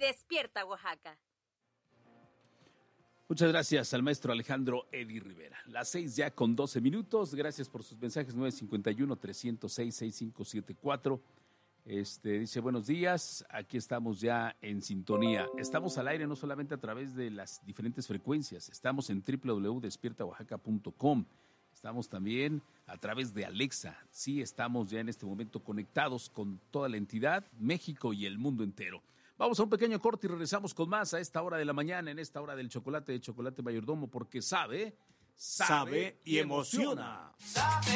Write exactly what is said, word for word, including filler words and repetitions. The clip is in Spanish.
Despierta Oaxaca. Muchas gracias al maestro Alejandro Edi Rivera. Las seis ya con doce minutos. Gracias por sus mensajes. nueve cinco uno, tres cero seis, seis cinco siete cuatro. Este, dice, buenos días. Aquí estamos ya en sintonía. Estamos al aire no solamente a través de las diferentes frecuencias. Estamos en doble u doble u doble u punto despierta oaxaca punto com. Estamos también a través de Alexa. Sí, estamos ya en este momento conectados con toda la entidad, México y el mundo entero. Vamos a un pequeño corte y regresamos con más a esta hora de la mañana, en esta hora del chocolate de Chocolate Mayordomo, porque sabe, sabe, sabe y emociona.